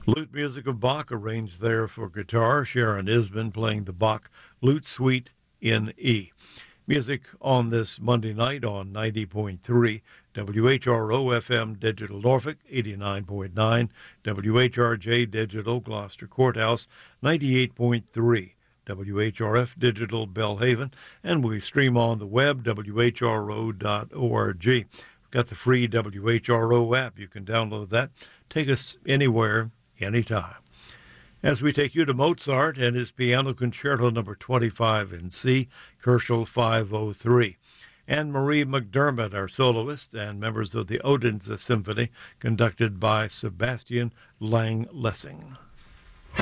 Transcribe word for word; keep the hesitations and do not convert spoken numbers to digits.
Lute music of Bach arranged there for guitar. Sharon Isbin playing the Bach Lute Suite in E. Music on this Monday night on ninety point three W H R O F M Digital Norfolk, eighty-nine point nine W H R J Digital Gloucester Courthouse, ninety-eight point three W H R F Digital Belhaven, and we stream on the web, W H R O dot org. We've got the free W H R O app. You can download that. Take us anywhere, anytime. As we take you to Mozart and his Piano Concerto number twenty-five in C, Herschel five oh three. Anne-Marie McDermott, our soloist, and members of the Odense Symphony, conducted by Sebastian Lang-Lessing.